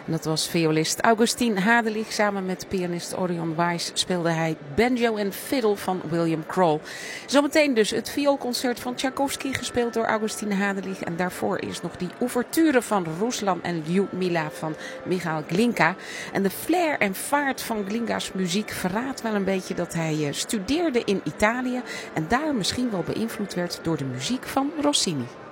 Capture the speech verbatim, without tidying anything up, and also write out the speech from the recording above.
En dat was violist Augustin Hadelich. Samen met pianist Orion Weiss speelde hij banjo en fiddle van William Kroll. Zometeen dus het vioolconcert van Tchaikovsky, gespeeld door Augustin Hadelich. En daarvoor is nog die ouverture van Ruslan en Lyudmila van Michail Glinka. En de flair en vaart van Glinka's muziek verraadt wel een beetje dat hij studeerde in Italië. En daar misschien wel beïnvloed werd door de muziek van Rossini.